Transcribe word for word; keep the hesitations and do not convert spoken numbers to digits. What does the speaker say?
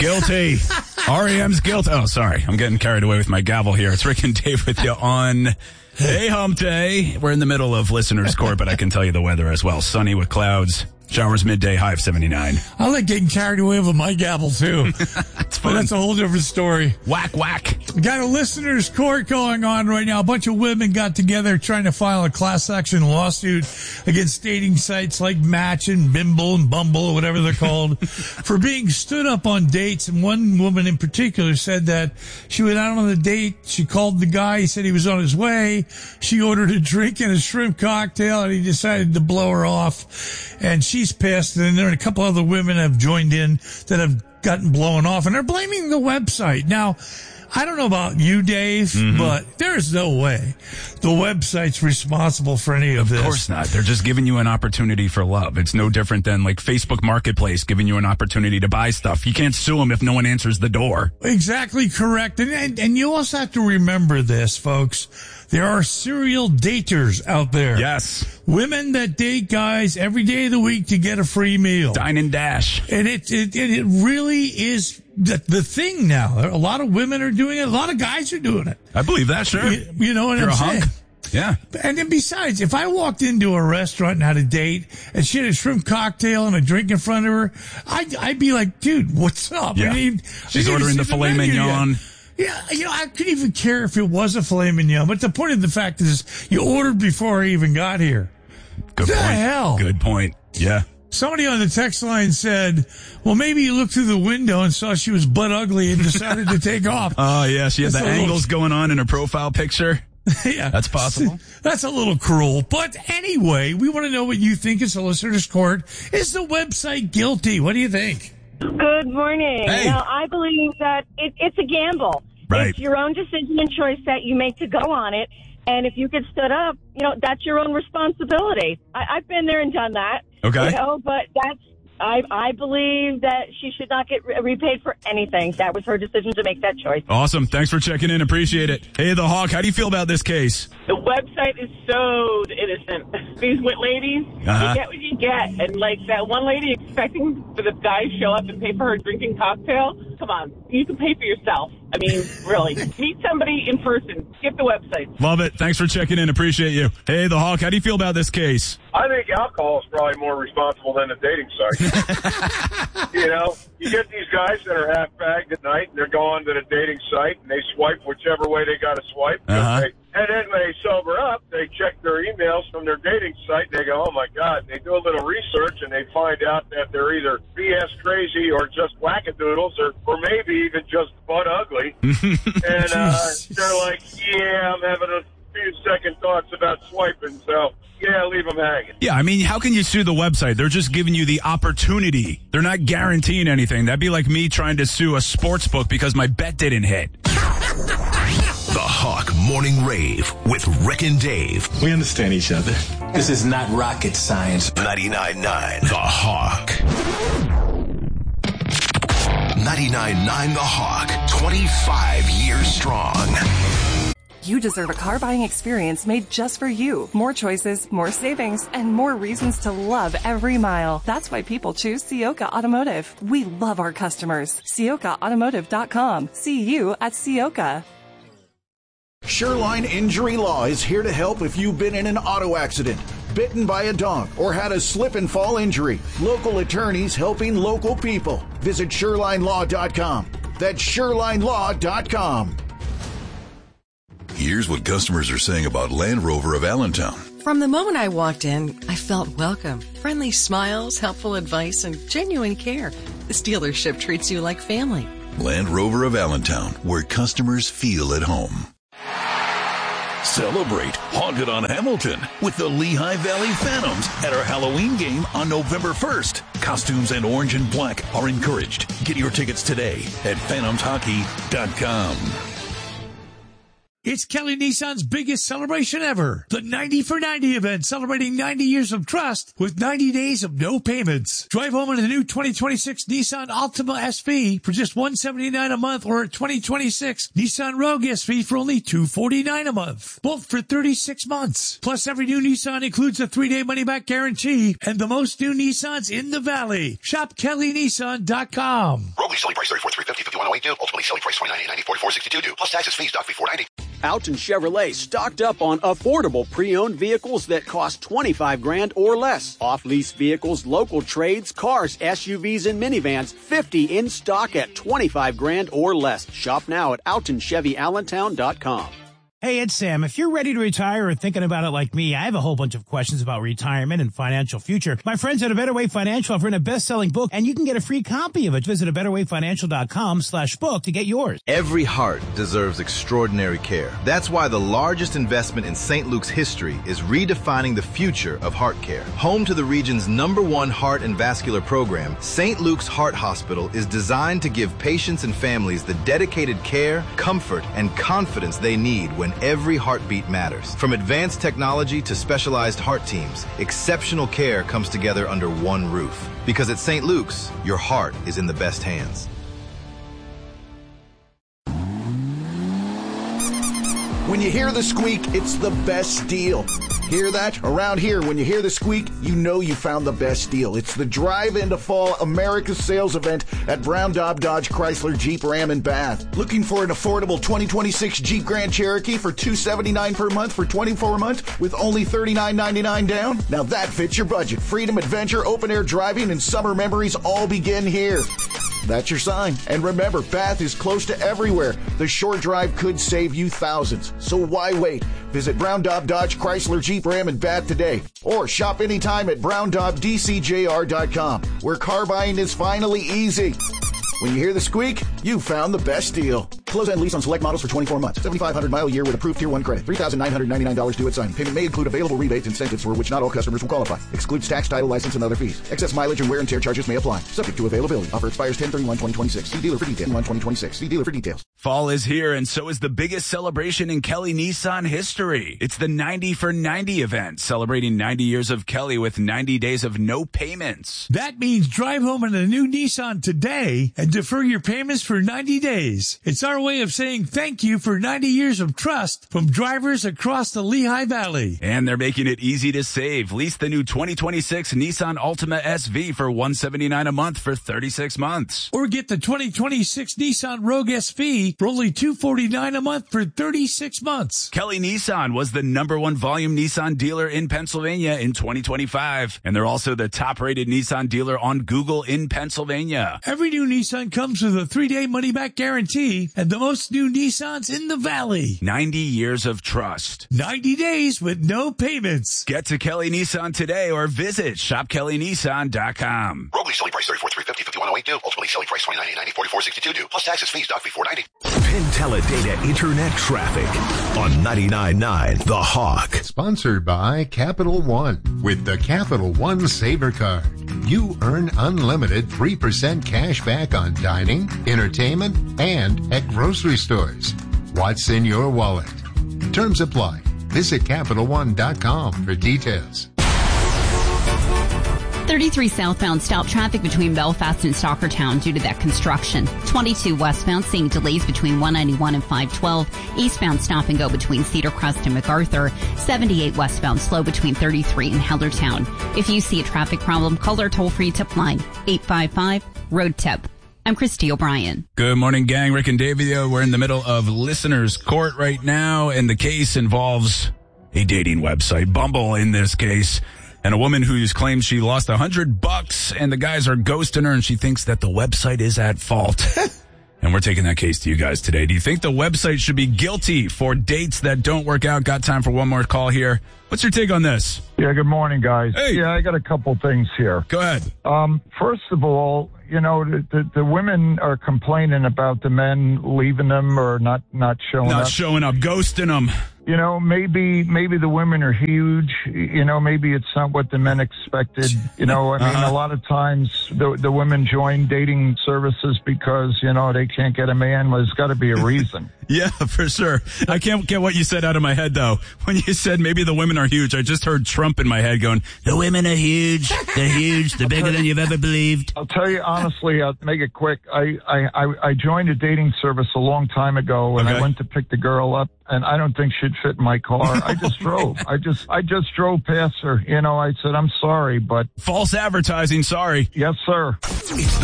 Guilty. R E M's guilty. Oh, sorry. I'm getting carried away with my gavel here. It's Rick and Dave with you on a hump day. We're in the middle of listener's court, but I can tell you the weather as well. Sunny with clouds. Showers midday, high of seventy-nine. I like getting carried away with my gavel, too. That's fun. But that's a whole different story. Whack, whack. We got a listener's court going on right now. A bunch of women got together trying to file a class action lawsuit against dating sites like Match and Bimble and Bumble or whatever they're called for being stood up on dates. And one woman in particular said that she went out on a date. She called the guy. He said he was on his way. She ordered a drink and a shrimp cocktail, and he decided to blow her off. And she's pissed, and there are a couple other women have joined in that have gotten blown off, and they're blaming the website. Now, I don't know about you, Dave, mm-hmm. but there's no way the website's responsible for any of, of this. Of course not. They're just giving you an opportunity for love. It's no different than like Facebook Marketplace giving you an opportunity to buy stuff. You can't sue them if no one answers the door. Exactly correct. And, and, and you also have to remember this, folks. There are serial daters out there. Yes. Women that date guys every day of the week to get a free meal. Dine and dash. And it, it, it really is the, the thing now. A lot of women are doing it. A lot of guys are doing it. I believe that, sure. You, you know what You're I'm a saying? hunk. Yeah. And then besides, if I walked into a restaurant and had a date and she had a shrimp cocktail and a drink in front of her, I'd, I'd be like, dude, what's up? Yeah. I mean, she's ordering the filet mignon. Yet. Yeah, you know, I couldn't even care if it was a filet mignon, but the point of the fact is you ordered before I even got here. Good what point. The hell? Good point. Yeah. Somebody on the text line said, well, maybe you looked through the window and saw she was butt ugly and decided to take off. Oh, yeah. She had That's the angles little... going on in her profile picture. Yeah. That's possible. That's a little cruel. But anyway, we want to know what you think as a listener's court. Is the website guilty? What do you think? Good morning. Hey. Now, I believe that it, it's a gamble. Right. It's your own decision and choice that you make to go on it. And if you get stood up, you know, that's your own responsibility. I, I've been there and done that. Okay. You know, but that's, I, I believe that she should not get re- repaid for anything. That was her decision to make that choice. Awesome. Thanks for checking in. Appreciate it. Hey, The Hawk, how do you feel about this case? The website is so innocent. These ladies, uh-huh. you get what you get. And like that one lady expecting for the guy to show up and pay for her drinking cocktail. Come on. You can pay for yourself. I mean, really. Meet somebody in person. Skip the website. Love it. Thanks for checking in. Appreciate you. Hey, The Hawk, how do you feel about this case? I think alcohol is probably more responsible than a dating site. You know, you get these guys that are half-bagged at night, and they're going to the dating site, and they swipe whichever way they got to swipe. Uh-huh. They, and then when they sober up, they check their emails from their dating site, and they go, oh, my God. And they do a little research, and they find out that they're either B S crazy or just wackadoodles or, or maybe even just butt ugly. And uh, they're like, yeah, I'm having a few second thoughts about swiping, so... yeah, leave them hanging. Yeah, I mean, how can you sue the website? They're just giving you the opportunity. They're not guaranteeing anything. That'd be like me trying to sue a sports book because my bet didn't hit. The Hawk Morning Rave with Rick and Dave. We understand each other. This is not rocket science. ninety-nine point nine The Hawk. ninety-nine point nine The Hawk. twenty-five years strong. You deserve a car buying experience made just for you. More choices, more savings, and more reasons to love every mile. That's why people choose Ciocca Automotive. We love our customers. Ciocca Automotive dot com. See you at Ciocca. Shoreline Injury Law is here to help if you've been in an auto accident, bitten by a dog, or had a slip and fall injury. Local attorneys helping local people. Visit shoreline law dot com. That's shoreline law dot com. Here's what customers are saying about Land Rover of Allentown. From the moment I walked in, I felt welcome. Friendly smiles, helpful advice, and genuine care. This dealership treats you like family. Land Rover of Allentown, where customers feel at home. Celebrate Haunted on Hamilton with the Lehigh Valley Phantoms at our Halloween game on November first. Costumes and orange and black are encouraged. Get your tickets today at phantoms hockey dot com. It's Kelly Nissan's biggest celebration ever. The ninety for ninety event celebrating ninety years of trust with ninety days of no payments. Drive home in a new twenty twenty-six Nissan Altima S V for just one hundred seventy-nine dollars a month, or a twenty twenty-six Nissan Rogue S V for only two hundred forty-nine dollars a month. Both for thirty-six months. Plus, every new Nissan includes a three-day money-back guarantee and the most new Nissans in the valley. Shop Kelly Nissan dot com. Rotely selling price thirty-four thousand three hundred fifty dollars, fifty-one thousand eighty-two dollars. Ultimately selling price twenty-nine thousand eight hundred ninety dollars, forty-four thousand sixty-two dollars. Plus taxes, fees, doc fee four hundred ninety dollars. Alton Chevrolet stocked up on affordable pre-owned vehicles that cost twenty-five grand or less. Off-lease vehicles, local trades, cars, S U Vs, and minivans, fifty in stock at twenty-five grand or less. Shop now at alton chevy allentown dot com. Hey, it's Sam. If you're ready to retire or thinking about it like me, I have a whole bunch of questions about retirement and financial future. My friends at A Better Way Financial have written a best-selling book, and you can get a free copy of it. Visit a better way financial dot com slash book to get yours. Every heart deserves extraordinary care. That's why the largest investment in Saint Luke's history is redefining the future of heart care. Home to the region's number one heart and vascular program, Saint Luke's Heart Hospital is designed to give patients and families the dedicated care, comfort, and confidence they need when every heartbeat matters. From advanced technology to specialized heart teams, exceptional care comes together under one roof. Because at Saint Luke's, your heart is in the best hands. When you hear the squeak, it's the best deal. Hear that? Around here, when you hear the squeak, you know you found the best deal. It's the Drive Into Fall America's Sales Event at Brown Daub Dodge Chrysler Jeep Ram in Bath. Looking for an affordable twenty twenty-six Jeep Grand Cherokee for two hundred seventy-nine dollars per month for twenty-four months with only thirty-nine ninety-nine down? Now that fits your budget. Freedom, adventure, open-air driving, and summer memories all begin here. That's your sign. And remember, Bath is close to everywhere. The short drive could save you thousands. So why wait? Visit Brown Daub Dodge Chrysler Jeep Ram in Bath today. Or shop anytime at brown daub d c j r dot com, where car buying is finally easy. When you hear the squeak, you found the best deal. Close-end lease on select models for twenty-four months. seventy-five hundred mile a year with approved Tier one credit. three thousand nine hundred ninety-nine dollars due at signing. Payment may include available rebates, incentives for which not all customers will qualify. Excludes tax, title, license, and other fees. Excess mileage and wear and tear charges may apply. Subject to availability. Offer expires ten thirty-one twenty twenty-six. See dealer for details. twenty twenty-six. See dealer for details. Fall is here, and so is the biggest celebration in Kelly Nissan history. It's the ninety for ninety event, celebrating ninety years of Kelly with ninety days of no payments. That means drive home in a new Nissan today and defer your payments for ninety days. It's our way of saying thank you for ninety years of trust from drivers across the Lehigh Valley. And they're making it easy to save. Lease the new twenty twenty-six Nissan Altima S V for one hundred seventy-nine dollars a month for thirty-six months. Or get the twenty twenty-six Nissan Rogue S V for only two hundred forty-nine dollars a month for thirty-six months. Kelly Nissan was the number one volume Nissan dealer in Pennsylvania in twenty twenty-five. And they're also the top-rated Nissan dealer on Google in Pennsylvania. Every new Nissan comes with a three-day money-back guarantee and the most new Nissans in the Valley. ninety years of trust. ninety days with no payments. Get to Kelly Nissan today or visit shop kelly nissan dot com. Rotely selling price thirty-four thousand three hundred fifty dollars, fifty-one thousand eighty-two dollars. Ultimately selling price twenty-nine thousand eight hundred ninety dollars, forty-four thousand sixty-two dollars. Plus taxes, fees, doc fee four hundred ninety dollars. Penteledata Internet Traffic on ninety-nine point nine The Hawk. Sponsored by Capital One. With the Capital One Saver Card, you earn unlimited three percent cash back on dining, entertainment, and at grocery stores. What's in your wallet? Terms apply. Visit Capital One dot com for details. thirty-three southbound stop traffic between Belfast and Stockertown due to that construction. twenty-two westbound seeing delays between one ninety-one and five twelve. Eastbound stop and go between Cedar Crest and MacArthur. seventy-eight westbound slow between thirty-three and Hellertown. If you see a traffic problem, call our toll-free tip line, eight five five, road tip. I'm Christy O'Brien. Good morning, gang. Rick and Davio. We're in the middle of listeners' court right now, and the case involves a dating website, Bumble in this case, and a woman who's claimed she lost a hundred bucks, and the guys are ghosting her, and she thinks that the website is at fault. And we're taking that case to you guys today. Do you think the website should be guilty for dates that don't work out? Got time for one more call here. What's your take on this? Yeah, good morning, guys. Hey. Yeah, I got a couple things here. Go ahead. Um, first of all, you know, the, the, the women are complaining about the men leaving them or not, not showing Not up. Not showing up, ghosting them. You know, maybe maybe the women are huge. You know, maybe it's not what the men expected. You know, I mean, Uh-huh. a lot of times the the women join dating services because, you know, they can't get a man. Well, there's got to be a reason. Yeah, for sure. I can't get what you said out of my head, though. When you said maybe the women are huge, I just heard Trump in my head going, the women are huge. They're huge. They're bigger than you've ever believed. I'll tell you honestly, I'll make it quick. I, I, I, I joined a dating service a long time ago, and Okay. I went to pick the girl up, and I don't think she'd fit in my car. I just drove. I just I just drove past her. You know, I said, I'm sorry, but... False advertising, sorry. Yes, sir. It's the